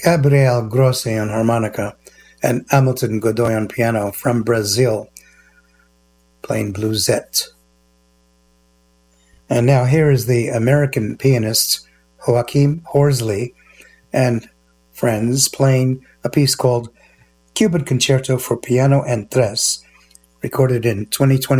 Gabriel Grossi on harmonica, and Hamilton Godoy on piano from Brazil, playing Bluesette. And now here is the American pianist Joachim Horsley and friends playing a piece called Cuban Concerto for Piano and Tres, recorded in 2020.